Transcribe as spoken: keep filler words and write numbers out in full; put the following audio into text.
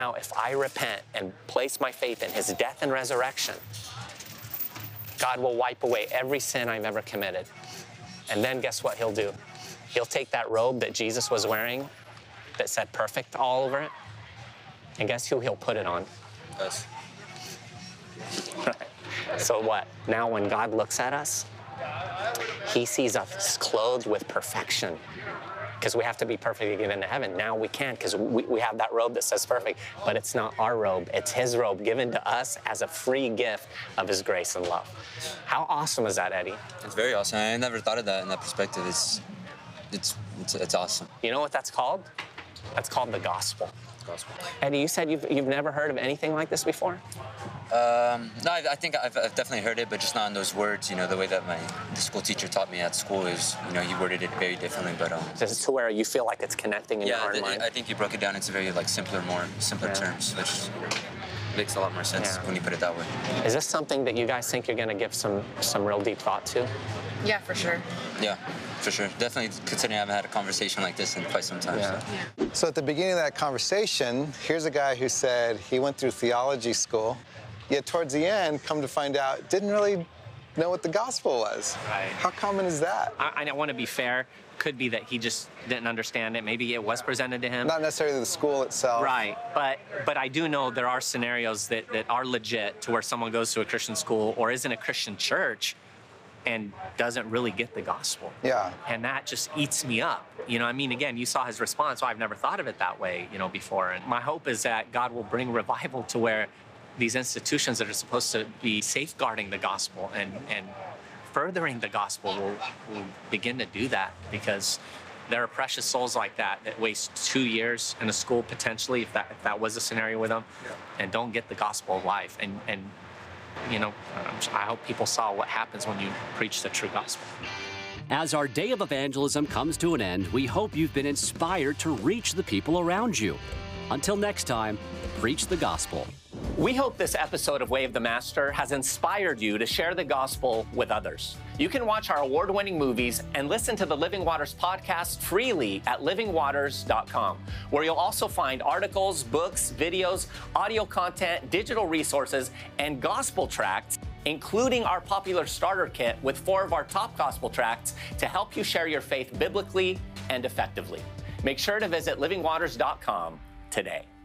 Now, if I repent and place my faith in his death and resurrection, God will wipe away every sin I've ever committed. And then guess what he'll do? He'll take that robe that Jesus was wearing that said perfect all over it, and guess who he'll put it on? Us. So what? Now when God looks at us, he sees us clothed with perfection. Because we have to be perfect to get into heaven. Now we can't, because we, we have that robe that says perfect, but it's not our robe. It's his robe given to us as a free gift of his grace and love. How awesome is that, Eddie? It's very awesome. I never thought of that in that perspective. It's, it's, it's, it's awesome. You know what that's called? That's called the gospel. Gospel. Eddie, you said you've, you've never heard of anything like this before? Um, no, I, I think I've, I've definitely heard it, but just not in those words. You know, the way that my the school teacher taught me at school is, you know, he worded it very differently. But um, This is to where you feel like it's connecting in yeah, your heart and th- mind. I think you broke it down into very like simpler, more simpler Yeah. terms, which makes a lot more sense Yeah. when you put it that way. Is this something that you guys think you're going to give some some real deep thought to? Yeah, for sure. Yeah, for sure. Definitely, considering I haven't had a conversation like this in quite some time. Yeah. So. Yeah. So at the beginning of that conversation, here's a guy who said he went through theology school, yet towards the end, come to find out, didn't really know what the gospel was. Right. How common is that? I, I don't want to be fair. Could be that he just didn't understand it. Maybe it was presented to him. Not necessarily the school itself. Right, but but I do know there are scenarios that, that are legit to where someone goes to a Christian school or is in a Christian church and doesn't really get the gospel. Yeah. And that just eats me up. You know, I mean, again, you saw his response. Oh, I've never thought of it that way, you know, before. And my hope is that God will bring revival to where these institutions that are supposed to be safeguarding the gospel and, and furthering the gospel will, will begin to do that, because there are precious souls like that that waste two years in a school potentially, if that if that was a scenario with them, and don't get the gospel of life. And, and you know, I hope people saw what happens when you preach the true gospel. As our day of evangelism comes to an end, we hope you've been inspired to reach the people around you. Until next time, preach the gospel. We hope this episode of Way of the Master has inspired you to share the gospel with others. You can watch our award-winning movies and listen to the Living Waters podcast freely at living waters dot com, where you'll also find articles, books, videos, audio content, digital resources, and gospel tracts, including our popular starter kit with four of our top gospel tracts to help you share your faith biblically and effectively. Make sure to visit living waters dot com today.